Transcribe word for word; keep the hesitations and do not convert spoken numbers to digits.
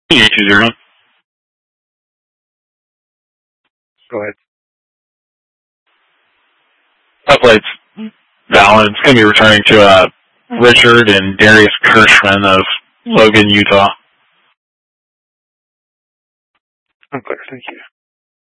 eight two zero. Go ahead. Uplights valid. It's going to be returning to uh, Richard and Darius Kirschman of Logan, Utah. I'm clear. Thank you.